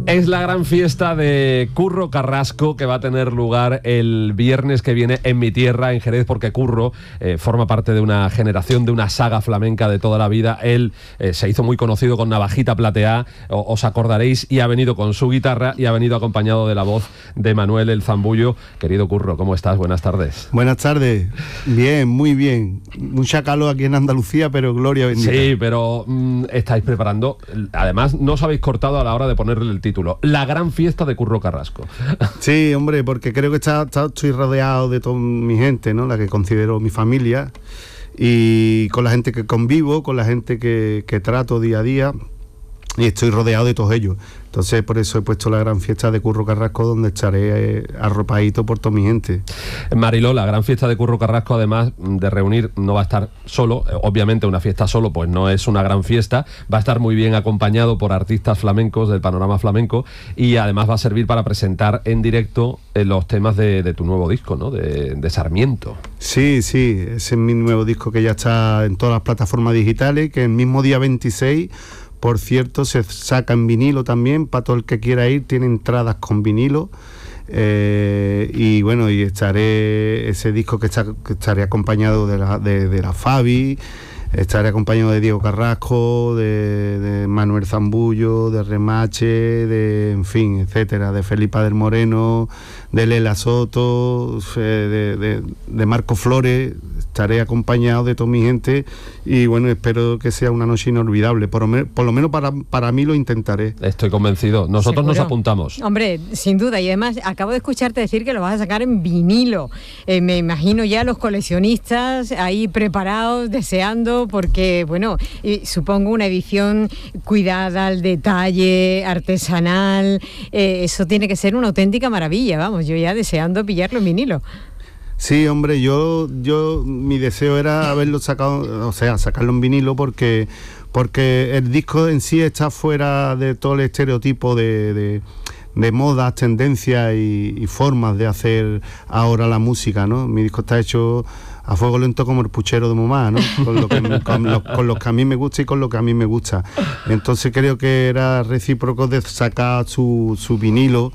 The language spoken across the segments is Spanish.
Es la gran fiesta de Curro Carrasco que va a tener lugar el viernes que viene en mi tierra, en Jerez, porque Curro forma parte de una generación, de una saga flamenca de toda la vida. Él se hizo muy conocido con Navajita Plateá, os acordaréis, y ha venido con su guitarra y ha venido acompañado de la voz de Manuel el Zambullo. Querido Curro, ¿cómo estás? Buenas tardes. Buenas tardes. Bien, muy bien. Mucha calor aquí en Andalucía, pero gloria bendita. Sí, pero estáis preparando. Además, no os habéis cortado a la hora de ponerle el título. La gran fiesta de Curro Carrasco. Sí, hombre, porque creo que estoy rodeado de toda mi gente, ¿no? La que considero mi familia, y con la gente que convivo, con la gente que trato día a día, y estoy rodeado de todos ellos. Entonces, por eso he puesto la gran fiesta de Curro Carrasco, donde estaré arropadito por toda mi gente. Mariló, la gran fiesta de Curro Carrasco, además de reunir, no va a estar solo. Obviamente una fiesta solo pues no es una gran fiesta. Va a estar muy bien acompañado por artistas flamencos del panorama flamenco, y además va a servir para presentar en directo los temas de tu nuevo disco, ¿no? De Sarmiento. Sí, ese es mi nuevo disco, que ya está en todas las plataformas digitales, que el mismo día 26... Por cierto, se saca en vinilo también, para todo el que quiera ir, tiene entradas con vinilo. Y bueno, y estaré, ese disco que estaré acompañado de la Fabi, estaré acompañado de Diego Carrasco, de Manuel Zambullo, de Remache, en fin, etcétera, de Felipa del Moreno, de Lela Soto, de Marco Flores. Estaré acompañado de toda mi gente, y bueno, espero que sea una noche inolvidable. Por lo menos para mí lo intentaré. Estoy convencido. Nosotros ¿Seguro? Nos apuntamos. Hombre, sin duda. Y además acabo de escucharte decir que lo vas a sacar en vinilo. Me imagino ya los coleccionistas ahí preparados, deseando, porque bueno, supongo una edición cuidada al detalle, artesanal. Eso tiene que ser una auténtica maravilla. Vamos, yo ya deseando pillarlo en vinilo. Sí, hombre, yo mi deseo era haberlo sacado, o sea, sacarlo en vinilo, porque el disco en sí está fuera de todo el estereotipo de modas, tendencias y formas de hacer ahora la música, ¿no? Mi disco está hecho a fuego lento como el puchero de mamá, ¿no? Con lo que a mí me gusta y con lo que a mí me gusta. Entonces creo que era recíproco de sacar su vinilo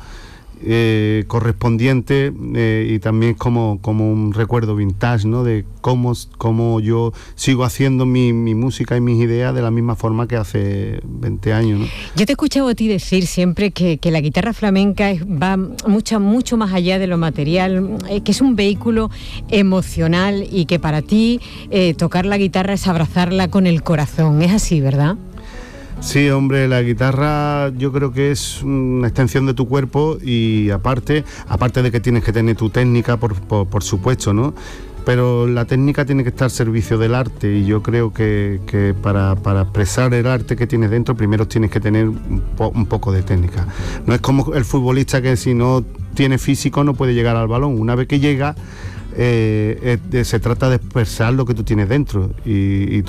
correspondiente, y también como un recuerdo vintage, ¿no? De cómo yo sigo haciendo mi música y mis ideas de la misma forma que hace 20 años, ¿no? Yo te he escuchado a ti decir siempre que la guitarra flamenca va mucho más allá de lo material, que es un vehículo emocional, y que para ti tocar la guitarra es abrazarla con el corazón. Es así, ¿verdad? Sí, hombre, la guitarra yo creo que es una extensión de tu cuerpo, y aparte de que tienes que tener tu técnica, por supuesto, ¿no? Pero la técnica tiene que estar al servicio del arte, y yo creo que para expresar el arte que tienes dentro, primero tienes que tener un poco de técnica. No es como el futbolista, que si no tiene físico no puede llegar al balón. Una vez que llega, se trata de expresar lo que tú tienes dentro y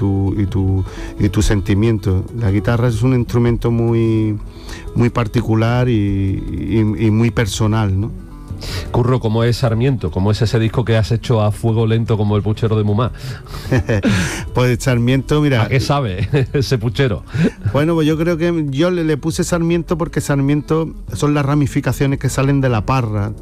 tu sentimiento. La guitarra es un instrumento muy particular y muy personal, ¿no? Curro, ¿cómo es Sarmiento? ¿Cómo es ese disco que has hecho a fuego lento como el puchero de Mumá? Pues Sarmiento, mira... ¿A qué sabe ese puchero? Bueno, pues yo creo que yo le puse Sarmiento porque Sarmiento son las ramificaciones que salen de la parra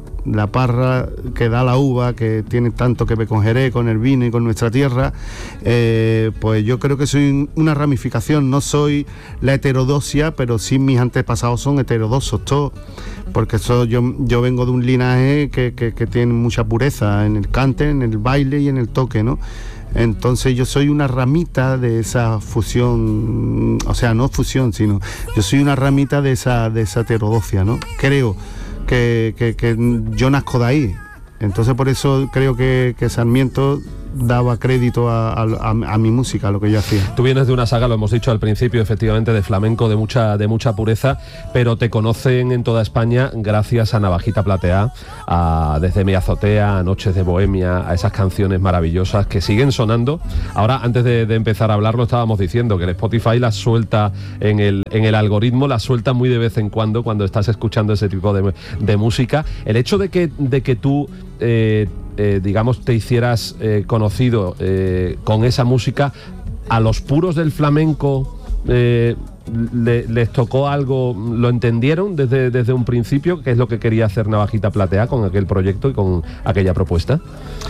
que da la uva, que tiene tanto que ver con Jerez, con el vino y con nuestra tierra. Pues yo creo que soy una ramificación, no soy la heterodoxia, pero sí mis antepasados son heterodoxos todos, porque yo vengo de un linaje que tiene mucha pureza en el cante, en el baile y en el toque, ¿no? Entonces yo soy una ramita de esa fusión, o sea, no fusión, sino yo soy una ramita de esa heterodoxia, ¿no? Creo que yo nazco de ahí. Entonces por eso creo que Sarmiento daba crédito a mi música, a lo que yo hacía. Tú vienes de una saga, lo hemos dicho al principio, efectivamente, de flamenco de mucha pureza, pero te conocen en toda España gracias a Navajita Plateá, Desde mi azotea, a Noches de Bohemia, a esas canciones maravillosas que siguen sonando. Ahora, antes de empezar a hablarlo, estábamos diciendo que el Spotify las suelta en el algoritmo, las suelta muy de vez en cuando estás escuchando ese tipo de música. El hecho de que tú digamos, te hicieras conocido con esa música, a los puros del flamenco les tocó algo, lo entendieron desde un principio, qué es lo que quería hacer Navajita Plateada con aquel proyecto y con aquella propuesta.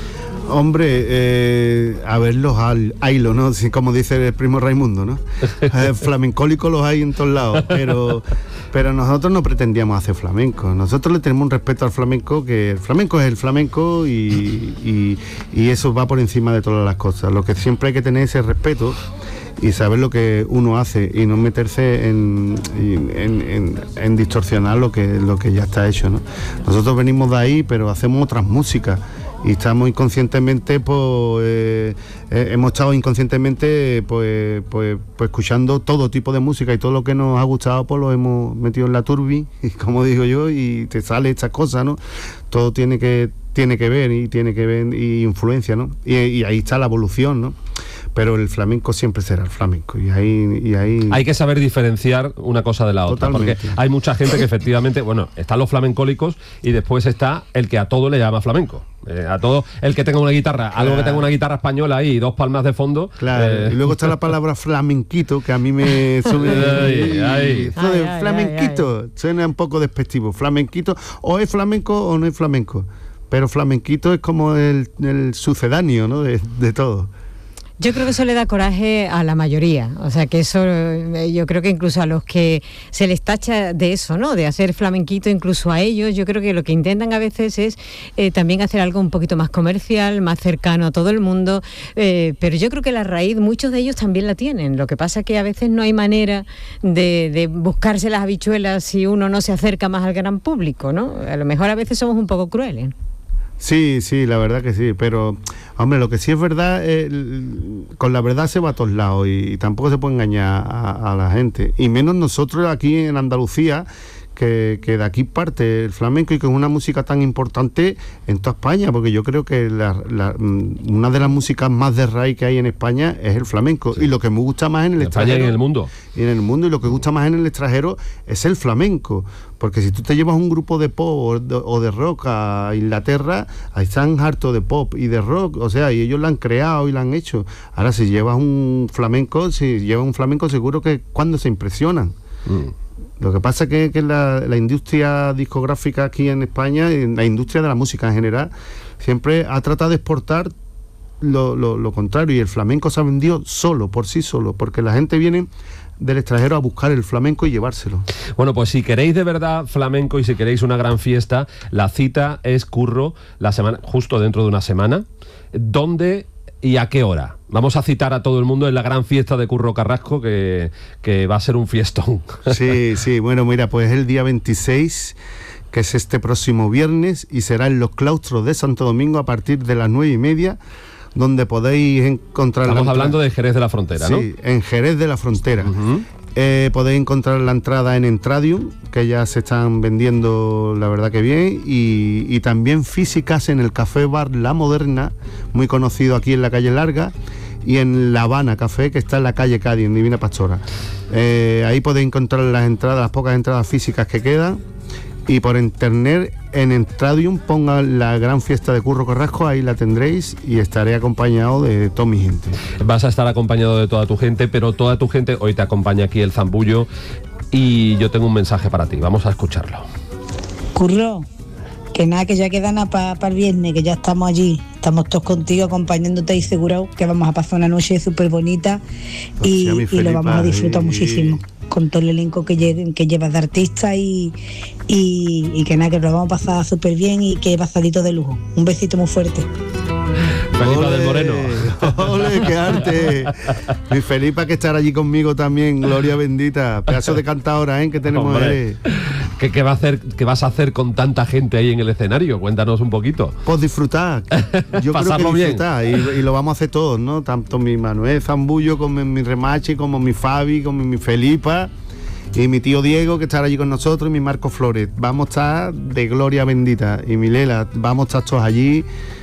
Hombre, a ver los haylos, ¿no? Como dice el primo Raimundo, ¿no? Flamencólicos los hay en todos lados, pero nosotros no pretendíamos hacer flamenco. Nosotros le tenemos un respeto al flamenco, que el flamenco es el flamenco y eso va por encima de todas las cosas. Lo que siempre hay que tener es ese respeto y saber lo que uno hace y no meterse en distorsionar lo que ya está hecho, ¿no? Nosotros venimos de ahí, pero hacemos otras músicas. Y estamos inconscientemente, hemos estado inconscientemente escuchando todo tipo de música y todo lo que nos ha gustado pues lo hemos metido en la turbi, como digo yo, y te sale esta cosa, ¿no? Todo tiene que ver y influencia, ¿no? Y ahí está la evolución, ¿no? Pero el flamenco siempre será el flamenco y ahí hay que saber diferenciar una cosa de la otra. Totalmente. Porque hay mucha gente que efectivamente, bueno, están los flamencólicos y después está el que a todo le llama flamenco. A todo el que tenga una guitarra, claro. Algo que tenga una guitarra española ahí y dos palmas de fondo. Claro. Y luego está la palabra flamenquito, que a mí me sube. Flamenquito suena un poco despectivo. Flamenquito, o es flamenco o no es flamenco. Pero flamenquito es como el sucedáneo, ¿no? de todo. Yo creo que eso le da coraje a la mayoría, o sea que eso, yo creo que incluso a los que se les tacha de eso, ¿no? De hacer flamenquito, incluso a ellos, yo creo que lo que intentan a veces es también hacer algo un poquito más comercial, más cercano a todo el mundo, pero yo creo que la raíz, muchos de ellos también la tienen, lo que pasa es que a veces no hay manera de buscarse las habichuelas si uno no se acerca más al gran público, ¿no? A lo mejor a veces somos un poco crueles. Sí, la verdad que sí, pero hombre, lo que sí es verdad, con la verdad se va a todos lados y tampoco se puede engañar a la gente, y menos nosotros aquí en Andalucía, que de aquí parte el flamenco y que es una música tan importante en toda España, porque yo creo que una de las músicas más de raíz que hay en España es el flamenco, sí. Y lo que me gusta más en el extranjero, España y en el mundo. Y en el mundo, y lo que gusta más en el extranjero es el flamenco, porque si tú te llevas un grupo de pop o de rock a Inglaterra, ahí están hartos de pop y de rock, o sea, y ellos lo han creado y lo han hecho. Ahora si llevas un flamenco seguro que cuando se impresionan. Lo que pasa es que la industria discográfica aquí en España, la industria de la música en general, siempre ha tratado de exportar lo contrario, y el flamenco se ha vendido por sí solo, porque la gente viene del extranjero a buscar el flamenco y llevárselo. Bueno, pues si queréis de verdad flamenco y si queréis una gran fiesta, la cita es Curro, justo dentro de una semana. ¿Dónde y a qué hora? Vamos a citar a todo el mundo en la gran fiesta de Curro Carrasco, que va a ser un fiestón. Sí, bueno, mira, pues el día 26, que es este próximo viernes, y será en los claustros de Santo Domingo a partir de las 9:30, donde podéis encontrar... Estamos hablando de Jerez de la Frontera, ¿no? Sí, en Jerez de la Frontera. Uh-huh. Podéis encontrar la entrada en Entradium, que ya se están vendiendo, la verdad que bien, y también físicas en el Café Bar La Moderna, muy conocido aquí en la calle Larga, y en La Habana Café, que está en la calle Cádiz, en Divina Pastora. Ahí podéis encontrar las pocas entradas físicas que quedan, y por internet en Entradium pongan la gran fiesta de Curro Carrasco, ahí la tendréis, y estaré acompañado de toda mi gente. Vas a estar acompañado de toda tu gente, pero toda tu gente, hoy te acompaña aquí el Zambullo, y yo tengo un mensaje para ti, vamos a escucharlo. Curro, que nada, que ya queda nada para el viernes, que ya estamos allí, estamos todos contigo acompañándote y seguro que vamos a pasar una noche súper bonita y lo vamos a disfrutar muchísimo, con todo el elenco que llevas de artistas y que nada, que lo vamos a pasar súper bien y que pasadito de lujo. Un besito muy fuerte. Felipa del Moreno. ¡Ole, qué arte! Mi Felipa, que estará allí conmigo también, gloria bendita. Pedazo de cantadora, que tenemos. ¿Qué vas a hacer con tanta gente ahí en el escenario? Cuéntanos un poquito. Pues disfrutar. Yo pasarlo creo que disfrutar bien. Y lo vamos a hacer todos, ¿no? Tanto mi Manuel Zambullo como mi Remache, como mi Fabi, como mi Felipa y mi tío Diego, que estará allí con nosotros, y mi Marco Flores. Vamos a estar de gloria bendita. Y mi Lela, vamos a estar todos allí.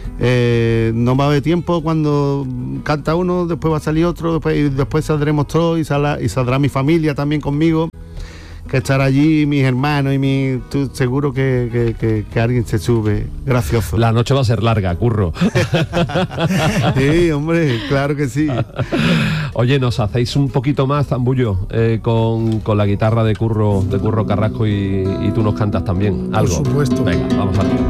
No va a haber tiempo, cuando canta uno, después va a salir otro, después saldremos todos y saldrá mi familia también conmigo, que estar allí, mis hermanos y tú seguro que alguien se sube gracioso. La noche va a ser larga, Curro. Sí, hombre, claro que sí. Oye, ¿nos hacéis un poquito más, Zambullo, con la guitarra de Curro Carrasco y tú nos cantas también algo? Por supuesto. Venga, vamos a ver.